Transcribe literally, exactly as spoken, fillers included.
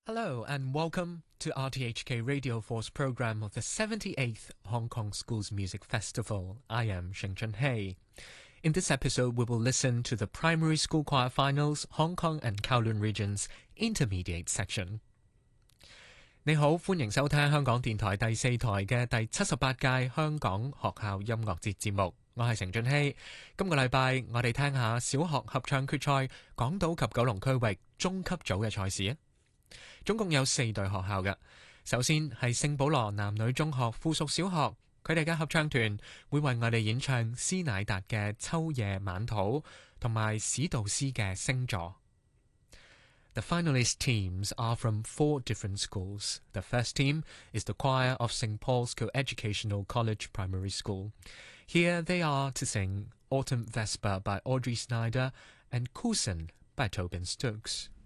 Hello and welcome to R T H K Radio four's program of the seventy-eighth Hong Kong Schools Music Festival. I am Sheng Chunhei. In this episode, we will listen to the Primary School Choir Finals Hong Kong and Kowloon Region's Intermediate Section. 你好，歡迎收聽香港電台第四台嘅第七十八屆香港學校音樂節節目。我係成俊熙。今個禮拜我哋聽下小學合唱決賽港島及九龍區域中級組嘅賽事啊！總共有四隊學校嘅。首先係聖保羅男女中學附屬小學，佢哋嘅合唱團會為我哋演唱斯乃達嘅《秋夜晚土》同埋史道斯嘅《星座》。The finalist teams are from four different schools. The first team is the choir of Saint Paul's Coeducational College Primary School. Here they are to sing Autumn Vesper by Audrey Snyder and Coulson by Tobin Stokes.